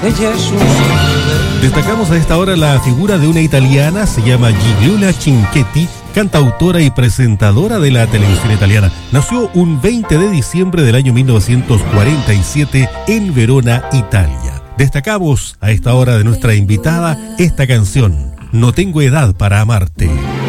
Ella es un... Destacamos a esta hora la figura de una italiana, se llama Gigliola Cinquetti, cantautora y presentadora de la televisión italiana. Nació un 20 de diciembre del año 1947 en Verona, Italia. Destacamos a esta hora de nuestra invitada esta canción, No tengo edad para amarte.